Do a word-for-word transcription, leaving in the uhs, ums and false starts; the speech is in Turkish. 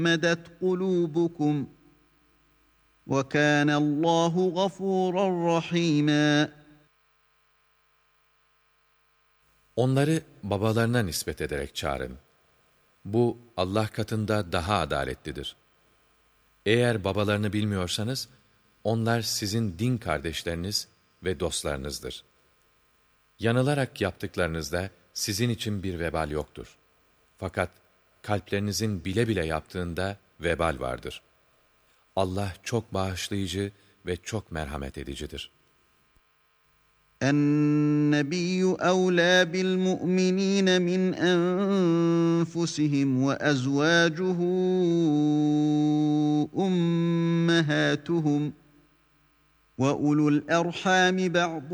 مَدَتْ قُلُوبُكُمْ وَكَانَ اللّٰهُ غَفُورًا رَحِيمًا. Onları babalarına nispet ederek çağırın. Bu Allah katında daha adaletlidir. Eğer babalarını bilmiyorsanız, onlar sizin din kardeşleriniz ve dostlarınızdır. Yanılarak yaptıklarınızda sizin için bir vebal yoktur. Fakat kalplerinizin bile bile yaptığında vebal vardır. Allah çok bağışlayıcı ve çok merhamet edicidir. النبي أولى بالمؤمنين من أنفسهم وأزواجه أمهاتهم وأولو الأرحام بعض